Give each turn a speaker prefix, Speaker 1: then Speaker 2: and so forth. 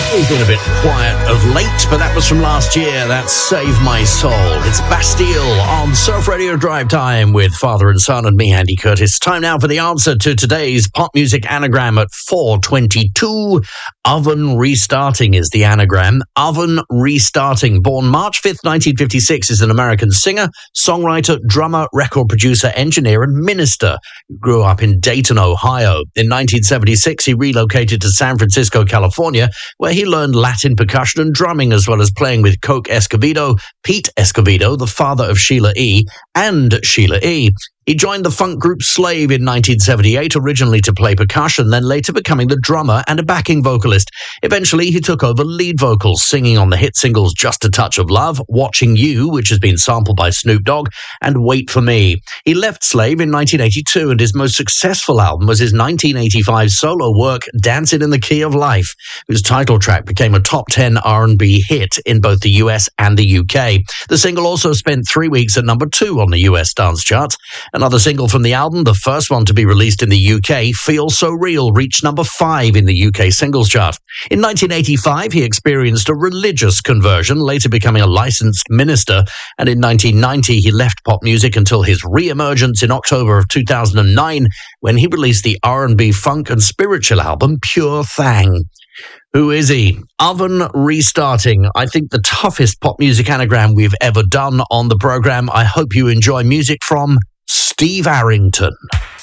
Speaker 1: We've been a bit quiet of late, but that was from last year. That's Save My Soul. It's Bastille on Surf Radio Drive Time with Father and Son and me, Andy Curtis. Time now for the answer to today's pop music anagram at 4:22. Oven Restarting is the anagram. Oven Restarting, born March 5th, 1956, is an American singer, songwriter, drummer, record producer, engineer, and minister who grew up in Dayton, Ohio. In 1976, he relocated to San Francisco, California, where he learned Latin percussion and drumming, as well as playing with Coke Escovedo, Pete Escovedo, the father of Sheila E., and Sheila E. He joined the funk group Slave in 1978, originally to play percussion, then later becoming the drummer and a backing vocalist. Eventually, he took over lead vocals, singing on the hit singles Just a Touch of Love, Watching You, which has been sampled by Snoop Dogg, and Wait for Me. He left Slave in 1982, and his most successful album was his 1985 solo work, Dancing in the Key of Life, whose title track became a top 10 R&B hit in both the US and the UK. The single also spent 3 weeks at number 2 on the US dance charts. Another single from the album, the first one to be released in the UK, Feel So Real, reached number 5 in the UK singles chart. In 1985, he experienced a religious conversion, later becoming a licensed minister, and in 1990, he left pop music until his re-emergence in October of 2009, when he released the R&B funk and spiritual album, Pure Thang. Who is he? Oven Restarting. I think the toughest pop music anagram we've ever done on the program. I hope you enjoy music from Steve Arrington.